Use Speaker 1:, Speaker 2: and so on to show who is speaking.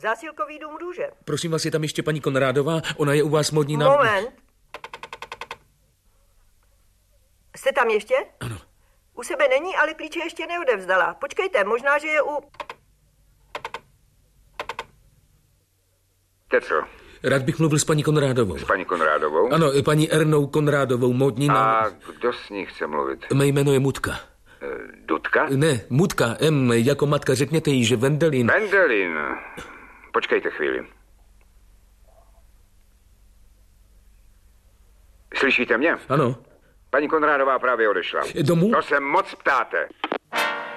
Speaker 1: Zásilkový dům Růže.
Speaker 2: Prosím vás, je tam ještě paní Konrádová? Ona je u vás modní na...
Speaker 1: Moment. Jste tam ještě?
Speaker 2: Ano.
Speaker 1: U sebe není, ale klíče ještě neodevzdala. Počkejte, možná, že je u...
Speaker 3: Teď co?
Speaker 2: Rád bych mluvil s paní Konrádovou.
Speaker 3: S paní Konrádovou?
Speaker 2: Ano, paní Ernou Konrádovou, modní na...
Speaker 3: A kdo s ní chce mluvit?
Speaker 2: Mé jméno je Mutka.
Speaker 3: Dudka?
Speaker 2: Ne, Mutka, M, jako matka, řekněte jí, že Vendelin...
Speaker 3: Vendelin. Počkejte chvíli. Slyšíte mě?
Speaker 2: Ano.
Speaker 3: Paní Konrádová právě odešla.
Speaker 2: Domů?
Speaker 3: To se moc ptáte.